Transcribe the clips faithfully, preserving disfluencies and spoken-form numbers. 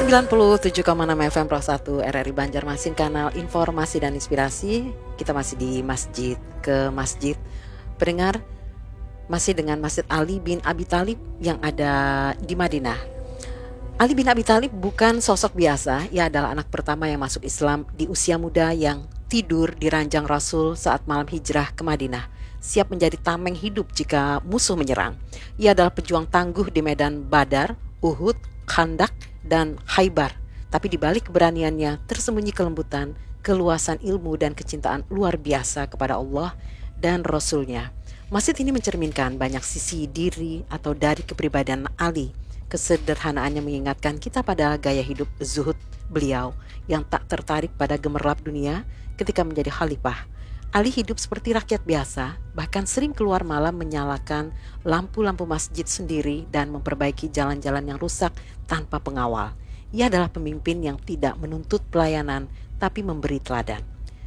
sembilan puluh tujuh koma enam F M Pro satu R R I Banjarmasin, kanal informasi dan inspirasi. Kita masih di masjid ke masjid. Pendengar, masih dengan Masjid Ali bin Abi Thalib yang ada di Madinah. Ali bin Abi Thalib bukan sosok biasa. Ia adalah anak pertama yang masuk Islam di usia muda yang tidur di ranjang Rasul saat malam hijrah ke Madinah, siap menjadi tameng hidup jika musuh menyerang. Ia adalah pejuang tangguh di medan Badar, Uhud, Khandak, dan Khaybar. Tapi di balik keberaniannya tersembunyi kelembutan, keluasan ilmu dan kecintaan luar biasa kepada Allah dan Rasul-Nya. Masjid ini mencerminkan banyak sisi diri atau dari kepribadian Ali. Kesederhanaannya mengingatkan kita pada gaya hidup zuhud beliau yang tak tertarik pada gemerlap dunia ketika menjadi khalifah. Ali hidup seperti rakyat biasa, bahkan sering keluar malam menyalakan lampu-lampu masjid sendiri dan memperbaiki jalan-jalan yang rusak tanpa pengawal. Ia adalah pemimpin yang tidak menuntut pelayanan, tapi memberi teladan.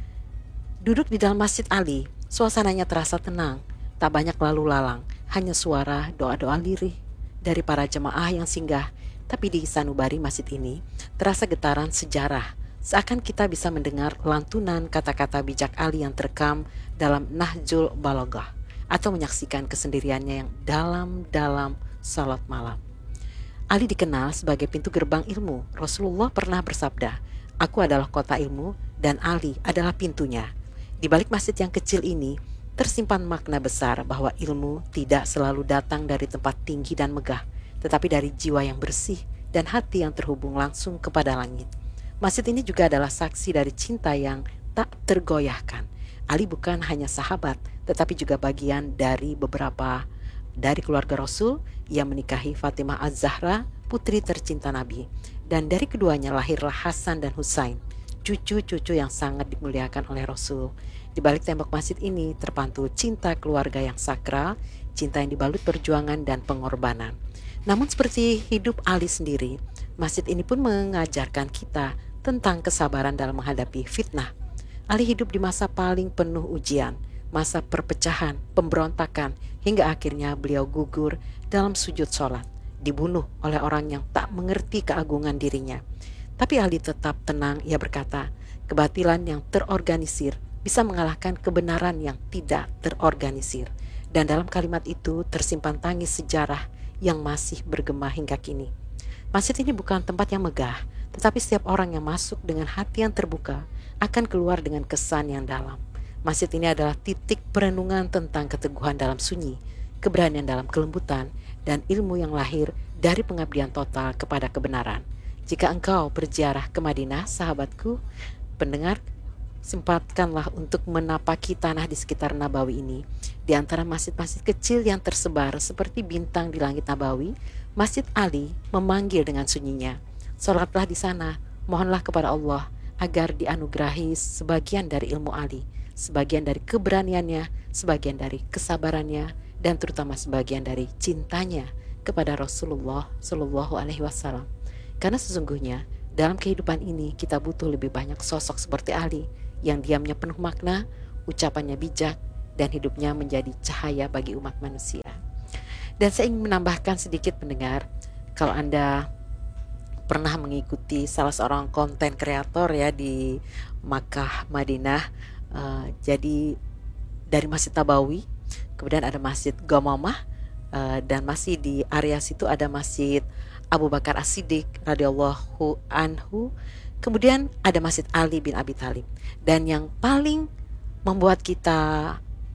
Duduk di dalam Masjid Ali, suasananya terasa tenang, tak banyak lalu lalang, hanya suara doa-doa lirih dari para jemaah yang singgah. Tapi di sanubari masjid ini terasa getaran sejarah, seakan kita bisa mendengar lantunan kata-kata bijak Ali yang terekam dalam Nahjul Balaghah, atau menyaksikan kesendiriannya yang dalam-dalam salat malam. Ali dikenal sebagai pintu gerbang ilmu. Rasulullah pernah bersabda, "Aku adalah kota ilmu dan Ali adalah pintunya." Di balik masjid yang kecil ini tersimpan makna besar bahwa ilmu tidak selalu datang dari tempat tinggi dan megah, tetapi dari jiwa yang bersih dan hati yang terhubung langsung kepada langit. Masjid ini juga adalah saksi dari cinta yang tak tergoyahkan. Ali bukan hanya sahabat, tetapi juga bagian dari beberapa dari keluarga Rasul. Ia menikahi Fatimah Az-Zahra, putri tercinta Nabi, dan dari keduanya lahirlah Hasan dan Husain, cucu-cucu yang sangat dimuliakan oleh Rasul. Di balik tembok masjid ini terpantul cinta keluarga yang sakral, cinta yang dibalut perjuangan dan pengorbanan. Namun seperti hidup Ali sendiri, masjid ini pun mengajarkan kita tentang kesabaran dalam menghadapi fitnah. Ali hidup di masa paling penuh ujian, masa perpecahan, pemberontakan, hingga akhirnya beliau gugur dalam sujud sholat, dibunuh oleh orang yang tak mengerti keagungan dirinya. Tapi Ali tetap tenang. Ia berkata, kebatilan yang terorganisir bisa mengalahkan kebenaran yang tidak terorganisir. Dan dalam kalimat itu tersimpan tangis sejarah yang masih bergema hingga kini. Masjid ini bukan tempat yang megah, tetapi setiap orang yang masuk dengan hati yang terbuka akan keluar dengan kesan yang dalam. Masjid ini adalah titik perenungan tentang keteguhan dalam sunyi, keberanian dalam kelembutan, dan ilmu yang lahir dari pengabdian total kepada kebenaran. Jika engkau berziarah ke Madinah, sahabatku, pendengar, sempatkanlah untuk menapaki tanah di sekitar Nabawi ini. Di antara masjid-masjid kecil yang tersebar seperti bintang di langit Nabawi, Masjid Ali memanggil dengan sunyinya. Salatlah di sana, mohonlah kepada Allah agar dianugerahi sebagian dari ilmu Ali, sebagian dari keberaniannya, sebagian dari kesabarannya, dan terutama sebagian dari cintanya kepada Rasulullah Shallallahu Alaihi Wasallam. Karena sesungguhnya dalam kehidupan ini kita butuh lebih banyak sosok seperti Ali yang diamnya penuh makna, ucapannya bijak, dan hidupnya menjadi cahaya bagi umat manusia. Dan saya ingin menambahkan sedikit, pendengar, kalau Anda pernah mengikuti salah seorang konten kreator ya di Makkah, Madinah, uh, jadi dari Masjid Nabawi, kemudian ada Masjid Ghamamah, uh, dan masih di area situ ada Masjid Abu Bakar As-Siddiq radhiyallahu anhu, kemudian ada Masjid Ali bin Abi Thalib. Dan yang paling membuat kita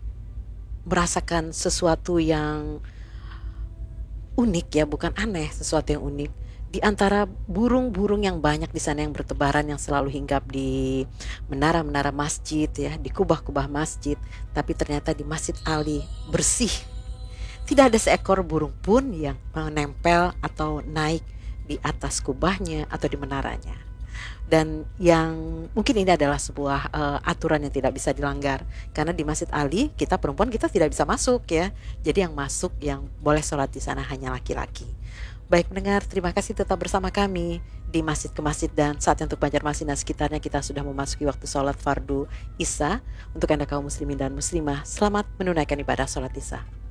merasakan sesuatu yang unik ya, bukan aneh, sesuatu yang unik, di antara burung-burung yang banyak di sana yang bertebaran, yang selalu hinggap di menara-menara masjid ya, di kubah-kubah masjid, tapi ternyata di Masjid Ali bersih. Tidak ada seekor burung pun yang menempel atau naik di atas kubahnya atau di menaranya. Dan yang mungkin ini adalah sebuah uh, aturan yang tidak bisa dilanggar, karena di Masjid Ali kita perempuan kita tidak bisa masuk ya. Jadi yang masuk, yang boleh sholat di sana hanya laki-laki. Baik pendengar, terima kasih tetap bersama kami di Masjid ke Masjid, dan saatnya untuk Banjarmasin dan sekitarnya kita sudah memasuki waktu sholat fardu Isya. Untuk Anda kaum muslimin dan muslimah, selamat menunaikan ibadah sholat Isya.